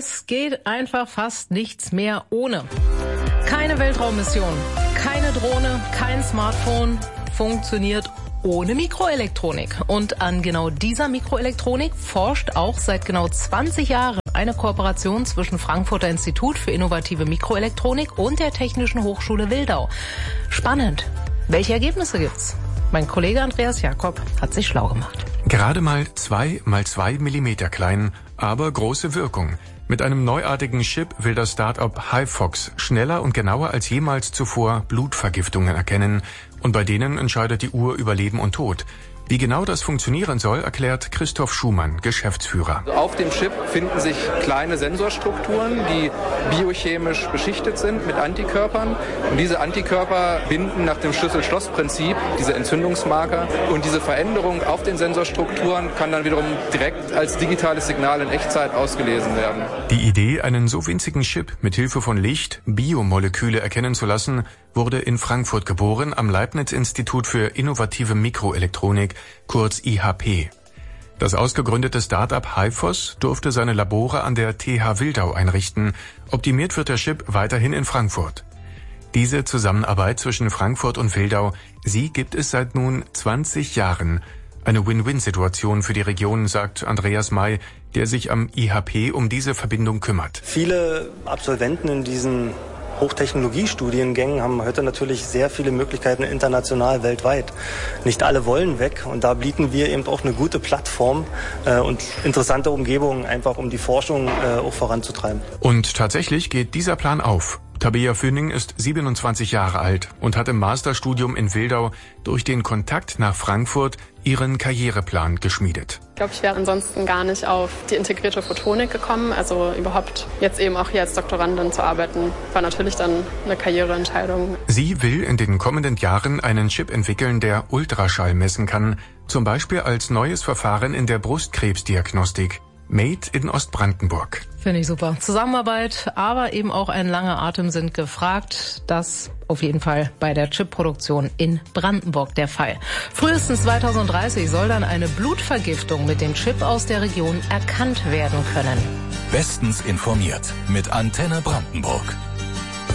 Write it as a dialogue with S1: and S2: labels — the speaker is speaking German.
S1: Es geht einfach fast nichts mehr ohne. Keine Weltraummission, keine Drohne, kein Smartphone funktioniert ohne Mikroelektronik. Und an genau dieser Mikroelektronik forscht auch seit genau 20 Jahren eine Kooperation zwischen Frankfurter Institut für innovative Mikroelektronik und der Technischen Hochschule Wildau. Spannend. Welche Ergebnisse gibt's? Mein Kollege Andreas Jakob hat sich schlau gemacht.
S2: Gerade mal 2 mal 2 Millimeter klein, aber große Wirkung. Mit einem neuartigen Chip will das Start-up HiFox schneller und genauer als jemals zuvor Blutvergiftungen erkennen. Und bei denen entscheidet die Uhr über Leben und Tod. Wie genau das funktionieren soll, erklärt Christoph Schumann, Geschäftsführer.
S3: Auf dem Chip finden sich kleine Sensorstrukturen, die biochemisch beschichtet sind mit Antikörpern. Und diese Antikörper binden nach dem Schlüssel-Schloss-Prinzip diese Entzündungsmarker. Und diese Veränderung auf den Sensorstrukturen kann dann wiederum direkt als digitales Signal in Echtzeit ausgelesen werden.
S2: Die Idee, einen so winzigen Chip mit Hilfe von Licht Biomoleküle erkennen zu lassen, wurde in Frankfurt geboren am Leibniz-Institut für innovative Mikroelektronik, kurz IHP. Das ausgegründete Start-up HiFox durfte seine Labore an der TH Wildau einrichten. Optimiert wird der Chip weiterhin in Frankfurt. Diese Zusammenarbeit zwischen Frankfurt und Wildau, sie gibt es seit nun 20 Jahren. Eine Win-Win-Situation für die Region, sagt Andreas May, der sich am IHP um diese Verbindung kümmert.
S4: Viele Absolventen in diesen Hochtechnologiestudiengängen haben heute natürlich sehr viele Möglichkeiten international, weltweit. Nicht alle wollen weg und da bieten wir eben auch eine gute Plattform und interessante Umgebungen, einfach um die Forschung auch voranzutreiben.
S2: Und tatsächlich geht dieser Plan auf. Tabea Föhning ist 27 Jahre alt und hat im Masterstudium in Wildau durch den Kontakt nach Frankfurt ihren Karriereplan geschmiedet.
S5: Ich glaube, ich wäre ansonsten gar nicht auf die integrierte Photonik gekommen. Also überhaupt jetzt eben auch hier als Doktorandin zu arbeiten, war natürlich dann eine Karriereentscheidung.
S2: Sie will in den kommenden Jahren einen Chip entwickeln, der Ultraschall messen kann, zum Beispiel als neues Verfahren in der Brustkrebsdiagnostik. Made in Ostbrandenburg.
S1: Finde ich super. Zusammenarbeit, aber eben auch ein langer Atem sind gefragt. Das auf jeden Fall bei der Chipproduktion in Brandenburg der Fall. Frühestens 2030 soll dann eine Blutvergiftung mit dem Chip aus der Region erkannt werden können.
S6: Bestens informiert mit Antenne Brandenburg.